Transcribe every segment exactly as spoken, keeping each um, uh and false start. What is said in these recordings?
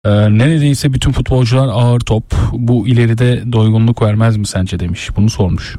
Ee, neredeyse bütün futbolcular ağır top. Bu ileride doygunluk vermez mi sence demiş. Bunu sormuş.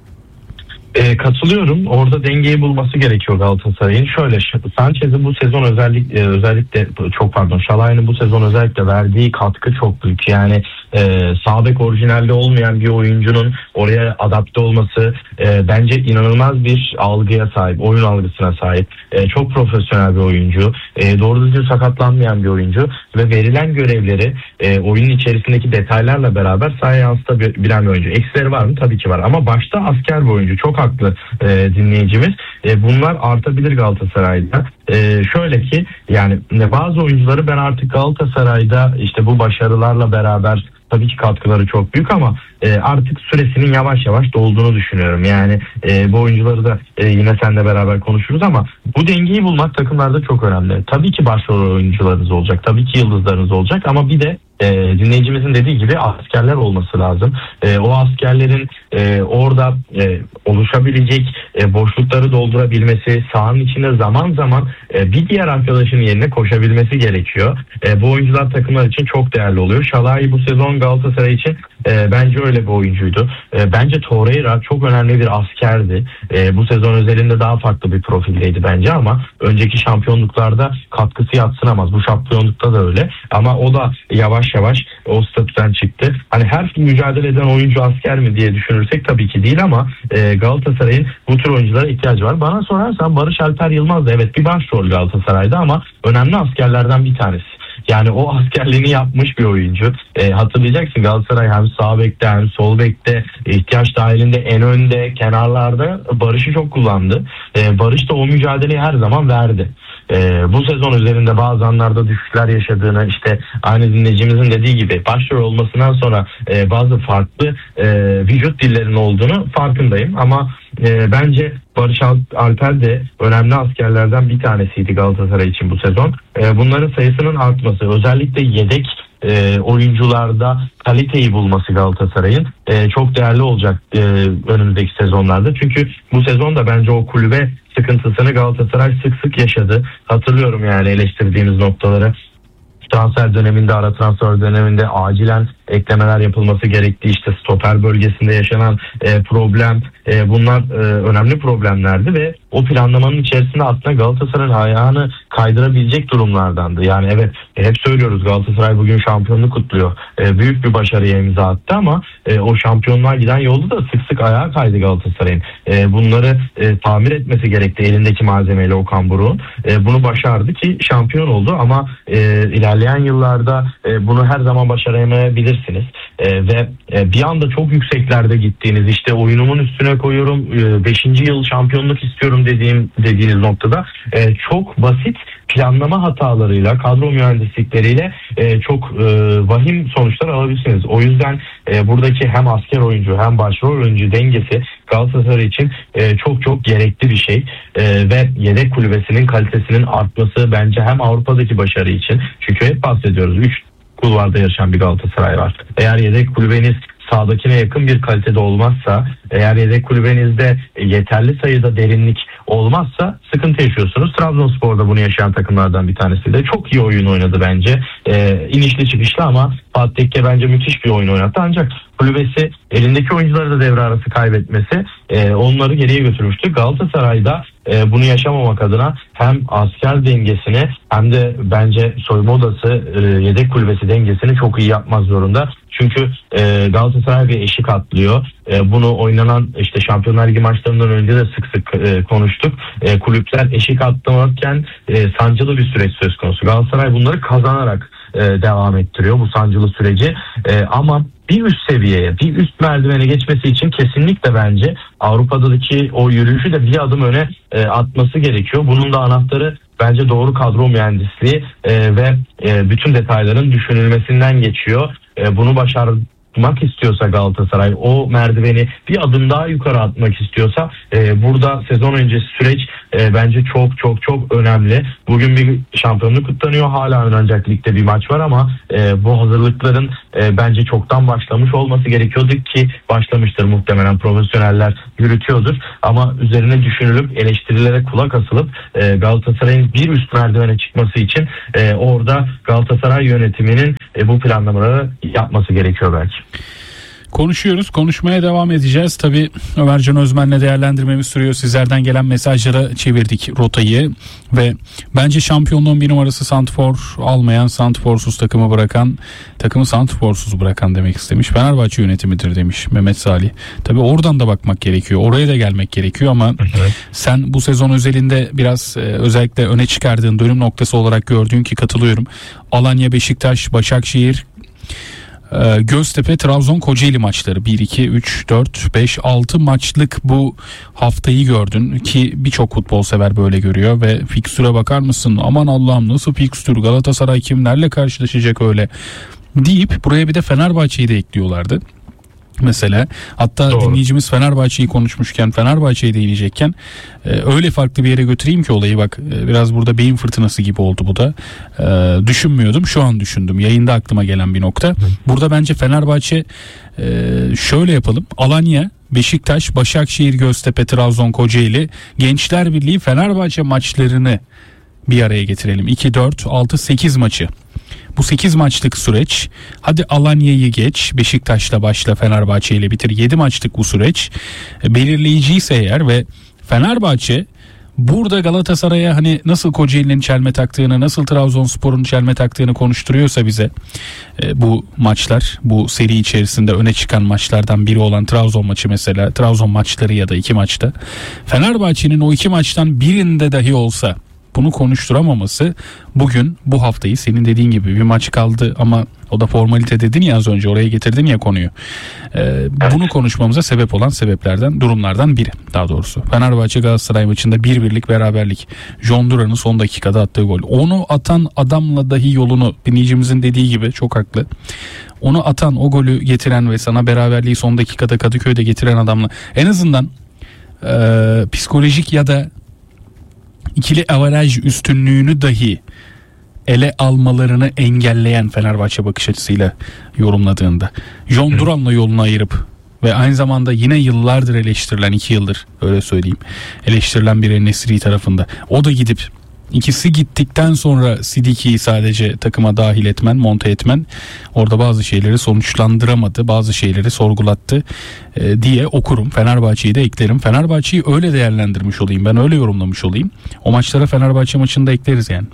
E, katılıyorum. Orada dengeyi bulması gerekiyor Galatasaray'ın. Şöyle, Sanchez'in bu sezon özellikle özellikle çok pardon Şalay'ın bu sezon özellikle verdiği katkı çok büyük. Yani e, sağ bek orijinalde olmayan bir oyuncunun oraya adapte olması e, bence inanılmaz bir algıya sahip, oyun algısına sahip. E, çok profesyonel bir oyuncu, e, doğru düzgün sakatlanmayan bir oyuncu ve verilen görevleri e, oyunun içerisindeki detaylarla beraber sahaya yansıtabilen bir oyuncu. Eksileri var mı? Tabii ki var. Ama başta asker bir oyuncu. Çok haklı e, dinleyicimiz. E, bunlar artabilir Galatasaray'da. E, şöyle ki yani bazı oyuncuları ben artık Galatasaray'da işte bu başarılarla beraber tabii ki katkıları çok büyük ama e, artık süresinin yavaş yavaş dolduğunu düşünüyorum. Yani e, bu oyuncuları da e, yine seninle beraber konuşuruz ama bu dengeyi bulmak takımlarda çok önemli. Tabii ki başrol oyuncularınız olacak. Tabii ki yıldızlarınız olacak ama bir de e, dinleyicimizin dediği gibi askerler olması lazım. E, o askerlerin e, orada e, oluşabilecek e, boşlukları doldurabilmesi, sahanın içinde zaman zaman e, bir diğer arkadaşının yerine koşabilmesi gerekiyor. E, bu oyuncular takımlar için çok değerli oluyor. Şalai bu sezon Galatasaray için e, bence öyle bir oyuncuydu. E, bence Torreira çok önemli bir askerdi. E, bu sezon özelinde daha farklı bir profildeydi bence ama önceki şampiyonluklarda katkısı yadsınamaz. Bu şampiyonlukta da öyle. Ama o da yavaş yavaş o statüden çıktı. Hani her mücadele eden oyuncu asker mi diye düşünürsek tabii ki değil ama e, Galatasaray'ın bu tür oyunculara ihtiyacı var. Bana sorarsan Barış Alper Yılmaz da evet bir başrol Galatasaray'da ama önemli askerlerden bir tanesi. Yani o askerliğini yapmış bir oyuncu. E, hatırlayacaksın Galatasaray hem sağ bekte hem sol bekte ihtiyaç dahilinde en önde kenarlarda Barış'ı çok kullandı. E, Barış da o mücadeleyi her zaman verdi. Ee, bu sezon üzerinde bazı anlarda düşüşler yaşadığını işte aynı dinleyicimizin dediği gibi başrol olmasından sonra e, bazı farklı e, vücut dillerinin olduğunu farkındayım ama e, bence Barış Alper de önemli askerlerden bir tanesiydi Galatasaray için bu sezon. E, bunların sayısının artması özellikle yedek e, oyuncularda kaliteyi bulması Galatasaray'ın e, çok değerli olacak e, önümüzdeki sezonlarda. Çünkü bu sezon da bence o kulübe sıkıntısını Galatasaray sık sık yaşadı. Hatırlıyorum yani eleştirdiğimiz noktaları. Transfer döneminde, ara transfer döneminde acilen eklemeler yapılması gerektiği işte stoper bölgesinde yaşanan e, problem e, bunlar e, önemli problemlerdi ve o planlamanın içerisinde aslında Galatasaray'ın ayağını kaydırabilecek durumlardandı. Yani evet hep söylüyoruz Galatasaray bugün şampiyonluğu kutluyor. E, büyük bir başarıya imza attı ama e, o şampiyonluğa giden yolda da sık sık ayağa kaydı Galatasaray'ın. E, bunları e, tamir etmesi gerekti elindeki malzemeyle Okan Buruk'un. E, bunu başardı ki şampiyon oldu ama e, ilerleyen yıllarda e, bunu her zaman başaramayabilir. Ee, ve e, bir anda çok yükseklerde gittiğiniz işte oyunumun üstüne koyuyorum beşinci yıl şampiyonluk istiyorum dediğim dediğiniz noktada e, çok basit planlama hatalarıyla kadro mühendislikleriyle e, çok e, vahim sonuçlar alabilirsiniz. O yüzden e, buradaki hem asker oyuncu hem başrol oyuncu dengesi Galatasaray için e, çok çok gerekli bir şey e, ve yedek kulübesinin kalitesinin artması bence hem Avrupa'daki başarı için çünkü hep bahsediyoruz üç kulvarda yaşayan bir Galatasaray var. Eğer yedek kulübeniz sağdakine yakın bir kalitede olmazsa, eğer yedek kulübenizde yeterli sayıda derinlik olmazsa sıkıntı yaşıyorsunuz. Trabzonspor da bunu yaşayan takımlardan bir tanesi de çok iyi oyun oynadı bence. Ee, inişli çıkışlı ama Fatih Tekke bence müthiş bir oyun oynattı. Ancak kulübesi elindeki oyuncuları da devre arası kaybetmesi e, onları geriye götürmüştü. Galatasaray'da e, bunu yaşamamak adına hem asker dengesini hem de bence soyunma odası e, yedek kulübesi dengesini çok iyi yapmak zorunda. Çünkü e, Galatasaray bir eşik atlıyor. E, bunu oynanan işte Şampiyonlar Ligi maçlarından önce de sık sık e, konuştuk. E, kulüpler eşik atlamarken e, sancılı bir süreç söz konusu. Galatasaray bunları kazanarak e, devam ettiriyor bu sancılı süreci. E, ama bir üst seviyeye, bir üst merdivene geçmesi için kesinlikle bence Avrupa'daki o yürüyüşü de bir adım öne e, atması gerekiyor. Bunun da anahtarı bence doğru kadro mühendisliği e, ve e, bütün detayların düşünülmesinden geçiyor. E, bunu başar çıkmak istiyorsa Galatasaray, o merdiveni bir adım daha yukarı atmak istiyorsa e, burada sezon öncesi süreç e, bence çok çok çok önemli. Bugün bir şampiyonluk kutlanıyor, hala oynanacak ligde bir maç var ama e, bu hazırlıkların e, bence çoktan başlamış olması gerekiyordu ki başlamıştır muhtemelen, profesyoneller yürütüyordur ama üzerine düşünülüp eleştirilere kulak asılıp e, Galatasaray'ın bir üst merdivene çıkması için e, orada Galatasaray yönetiminin e, bu planlamaları yapması gerekiyor belki. Konuşuyoruz, konuşmaya devam edeceğiz. Tabii Ömercan Özmen'le değerlendirmemiz sürüyor. Sizlerden gelen mesajlara çevirdik rotayı ve bence şampiyonluğun bir numarası santrfor almayan, santrforsuz takımı bırakan, takımı santrforsuz bırakan demek istemiş. Fenerbahçe yönetimidir demiş Mehmet Salih. Tabii oradan da bakmak gerekiyor. Oraya da gelmek gerekiyor ama evet, sen bu sezon özelinde biraz e, özellikle öne çıkardığın, dönüm noktası olarak gördüğün ki katılıyorum. Alanya, Beşiktaş, Başakşehir, Göztepe, Trabzon, Kocaeli maçları bir, iki, üç, dört, beş, altı maçlık bu haftayı gördün ki birçok futbol sever böyle görüyor ve fikstüre bakar mısın? Aman Allah'ım nasıl fikstür, Galatasaray kimlerle karşılaşacak öyle deyip buraya bir de Fenerbahçe'yi de ekliyorlardı. Mesela hatta doğru, dinleyicimiz Fenerbahçe'yi konuşmuşken, Fenerbahçe'ye değinecekken e, öyle farklı bir yere götüreyim ki olayı, bak e, biraz burada beyin fırtınası gibi oldu bu da. E, düşünmüyordum, şu an düşündüm, yayında aklıma gelen bir nokta. Burada bence Fenerbahçe e, şöyle yapalım: Alanya, Beşiktaş, Başakşehir, Göztepe, Trabzon, Kocaeli, Gençler Birliği, Fenerbahçe maçlarını bir araya getirelim. iki, dört, altı, sekiz maçı. Bu sekiz maçlık süreç, hadi Alanya'yı geç, Beşiktaş'la başla, Fenerbahçe ile bitir. yedi maçlık bu süreç belirleyiciyse eğer ve Fenerbahçe burada Galatasaray'a hani nasıl Kocaeli'nin çelme taktığını, nasıl Trabzonspor'un çelme taktığını konuşturuyorsa bize e, bu maçlar, bu seri içerisinde öne çıkan maçlardan biri olan Trabzon maçı mesela, Trabzon maçları ya da iki maçta, Fenerbahçe'nin o iki maçtan birinde dahi olsa bunu konuşturamaması bugün, bu haftayı, senin dediğin gibi bir maç kaldı ama o da formalite dedin ya az önce, oraya getirdin ya konuyu. Ee, bunu konuşmamıza sebep olan sebeplerden, durumlardan biri daha doğrusu. Fenerbahçe Galatasaray maçında bir birlik beraberlik. John Duran'ın son dakikada attığı gol. Onu atan adamla dahi yolunu, dinleyicimizin dediği gibi çok haklı. Onu atan, o golü getiren ve sana beraberliği son dakikada Kadıköy'de getiren adamla en azından e, psikolojik ya da İkili avaraj üstünlüğünü dahi ele almalarını engelleyen Fenerbahçe bakış açısıyla yorumladığında, John Duran'la yolunu ayırıp ve aynı zamanda yine yıllardır eleştirilen, iki yıldır öyle söyleyeyim, eleştirilen bir El-Nesri tarafında, o da gidip ikisi gittikten sonra Sidiki'yi sadece takıma dahil etmen, monte etmen orada bazı şeyleri sonuçlandıramadı, bazı şeyleri sorgulattı e, diye okurum. Fenerbahçe'yi de eklerim. Fenerbahçe'yi öyle değerlendirmiş olayım, ben öyle yorumlamış olayım. O maçlara Fenerbahçe maçında ekleriz yani.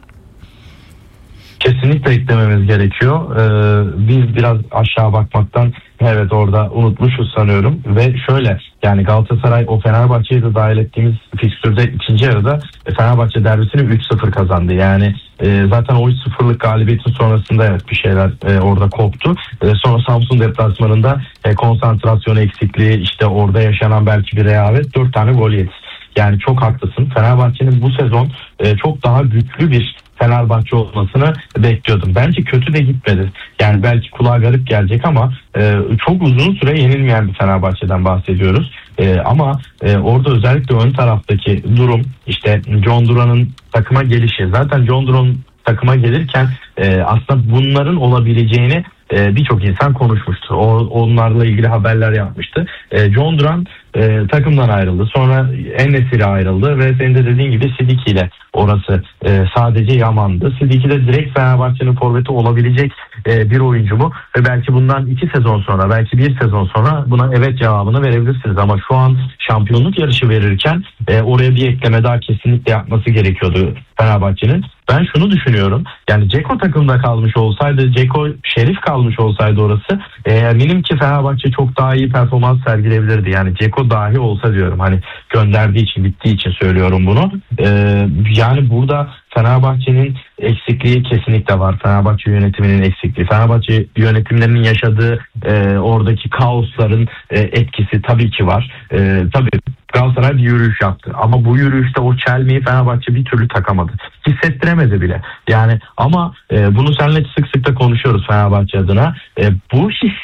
Kesinlikle eklememiz gerekiyor. Ee, biz biraz aşağı bakmaktan evet orada unutmuşuz sanıyorum ve şöyle, yani Galatasaray o Fenerbahçe'yi de dahil ettiğimiz fikstürde ikinci yarıda Fenerbahçe derbisini üç sıfır kazandı. Yani e, zaten o üç sıfırlık galibiyetin sonrasında evet bir şeyler e, orada koptu. E, sonra Samsun deplasmanında e, konsantrasyon eksikliği, işte orada yaşanan belki bir rehavet, dört tane gol yedi. Yani çok haklısın. Fenerbahçe'nin bu sezon e, çok daha güçlü bir Fenerbahçe olmasını bekliyordum. Bence kötü de gitmedi. Yani belki kulağa garip gelecek ama e, çok uzun süre yenilmeyen bir Fenerbahçe'den bahsediyoruz. E, ama e, orada özellikle ön taraftaki durum, işte John Duran'ın takıma gelişi. Zaten John Duran takıma gelirken e, aslında bunların olabileceğini e, birçok insan konuşmuştu. O, onlarla ilgili haberler yapmıştı. E, John Duran e, takımdan ayrıldı. Sonra En-Nesyri ayrıldı ve senin de dediğin gibi Sidiki ile orası e, sadece yamandı. Sidiki de direkt Fenerbahçe'nin forveti olabilecek e, bir oyuncu mu? Ve belki bundan iki sezon sonra, belki bir sezon sonra buna evet cevabını verebilirsiniz. Ama şu an şampiyonluk yarışı verirken e, oraya bir ekleme daha kesinlikle yapması gerekiyordu Fenerbahçe'nin. Ben şunu düşünüyorum. Yani Dzeko takımda kalmış olsaydı, Dzeko Şerif kalmış olsaydı orası, e, eminim ki Fenerbahçe çok daha iyi performans sergileyebilirdi. Yani Dzeko dahi olsa diyorum. Hani gönderdiği için, bittiği için söylüyorum bunu. E, yani burada Fenerbahçe'nin eksikliği kesinlikle var. Fenerbahçe yönetiminin eksikliği. Fenerbahçe yönetimlerinin yaşadığı e, oradaki kaosların e, etkisi tabii ki var. E, tabii Galatasaray bir yürüyüş yaptı. Ama bu yürüyüşte o çelmeyi Fenerbahçe bir türlü takamadı. Hissettiremedi bile. Yani ama e, bunu seninle sık sık da konuşuyoruz Fenerbahçe adına. E, bu hissi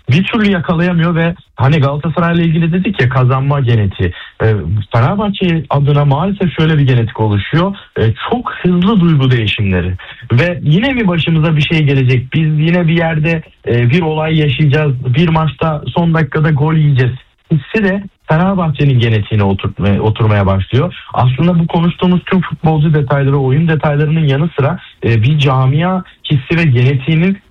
bir türlü yakalayamıyor ve hani Galatasaray'la ilgili dedik ya, kazanma genetiği. E, Fenerbahçe adına maalesef şöyle bir genetik oluşuyor. E, çok hızlı duygu değişimleri. Ve yine mi başımıza bir şey gelecek? Biz yine bir yerde e, bir olay yaşayacağız. Bir maçta son dakikada gol yiyeceğiz. Hissi de Fenerbahçe'nin genetiğine oturtmaya, oturmaya başlıyor. Aslında bu konuştuğumuz tüm futbolcu detayları, oyun detaylarının yanı sıra e, bir camia hissi ve genetiğinin